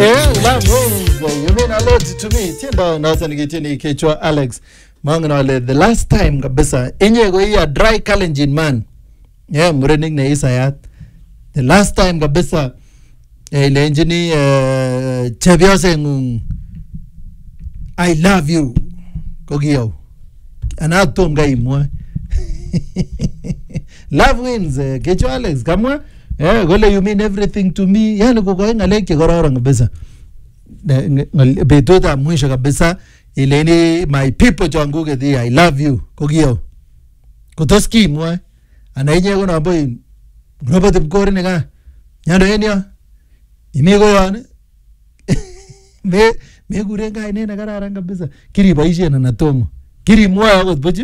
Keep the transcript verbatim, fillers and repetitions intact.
Eh, love wins. You mean a lot to me. Tienda naweza nikitini kichwa Alex. Mangu na wale the last time kabisa. Inye go iya dry Kalenjin man. Yeah, murening na Isayat. The last time kabisa eh, ile enjini uh, Chebiose ngung I love you. Kogiyo. Anatom ga imwa. Love wins. Eh, kichwa Alex kamwa. Eh, gole you mean everything to me. Yani kuko ngalek che kororon kabisa. Betut ab mwisho kabisa ile ni my people changu ke I love you kogiyo. Kutoski mwa. Anainye ko na boy. Robert Bkori ne ka. Nyando enyo. Imi ko yon. Me me gure ngai ne na kararan kabisa. Kiri boisien na tomo. Kiri mwa akot buch.